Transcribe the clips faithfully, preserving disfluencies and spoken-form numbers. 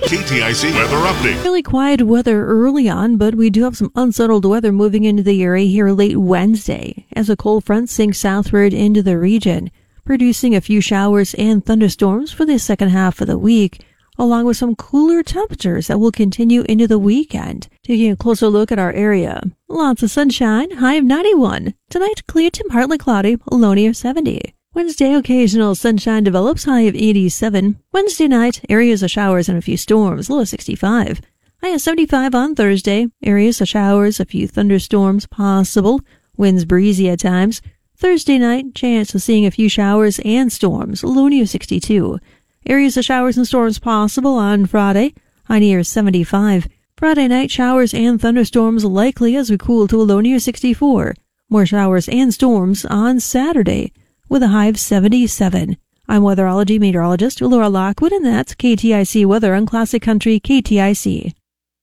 K T I C weather update. Really quiet weather early on, but we do have some unsettled weather moving into the area here late Wednesday as a cold front sinks southward into the region, producing a few showers and thunderstorms for the second half of the week, along with some cooler temperatures that will continue into the weekend. Taking a closer look at our area. Lots of sunshine, high of ninety-one. Tonight, clear to partly cloudy, low near seventy. Wednesday, occasional sunshine develops, high of eighty-seven. Wednesday night, areas of showers and a few storms, low of sixty-five. High of seventy-five on Thursday, areas of showers, a few thunderstorms possible, winds breezy at times. Thursday night, chance of seeing a few showers and storms, low near sixty-two. Areas of showers and storms possible on Friday, high near seventy-five. Friday night, showers and thunderstorms likely as we cool to a low near sixty-four. More showers and storms on Saturday, with a high of seventy-seven. I'm weatherology meteorologist Laura Lockwood, and that's K T I C weather on Classic Country K T I C.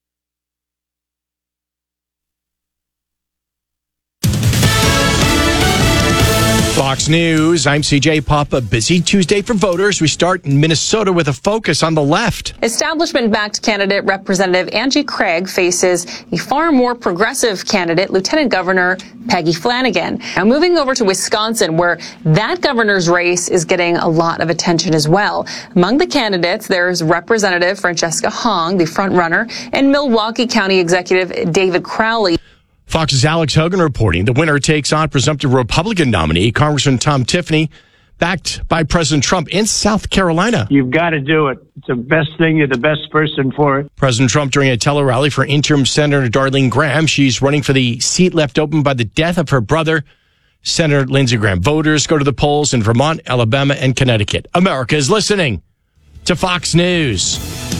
Fox News, I'm C J Pop. A busy Tuesday for voters. We start in Minnesota with a focus on the left. Establishment-backed candidate Representative Angie Craig faces a far more progressive candidate, Lieutenant Governor Peggy Flanagan. Now moving over to Wisconsin, where that governor's race is getting a lot of attention as well. Among the candidates, there's Representative Francesca Hong, the front-runner, and Milwaukee County Executive David Crowley. Fox's Alex Hogan reporting the winner takes on presumptive Republican nominee, Congressman Tom Tiffany, backed by President Trump in South Carolina. You've got to do it. It's the best thing. You're the best person for it. President Trump during a tele-rally for interim Senator Darlene Graham. She's running for the seat left open by the death of her brother, Senator Lindsey Graham. Voters go to the polls in Vermont, Alabama, and Connecticut. America is listening to Fox News.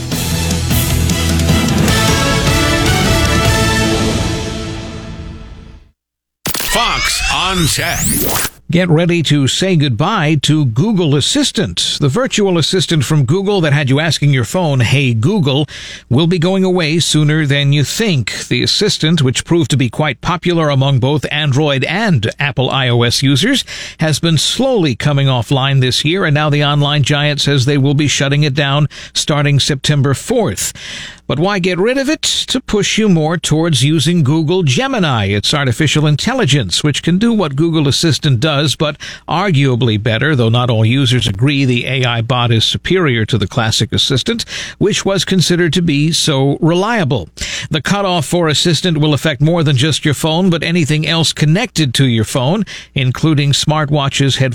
Fox on Tech. Get ready to say goodbye to Google Assistant. The virtual assistant from Google that had you asking your phone, "Hey Google," will be going away sooner than you think. The assistant, which proved to be quite popular among both Android and Apple iOS users, has been slowly coming offline this year, and now the online giant says they will be shutting it down starting September fourth. But why get rid of it? To push you more towards using Google Gemini. It's artificial intelligence, which can do what Google Assistant does, but arguably better, though not all users agree the A I bot is superior to the classic Assistant, which was considered to be so reliable. The cutoff for Assistant will affect more than just your phone, but anything else connected to your phone, including smartwatches, headphones,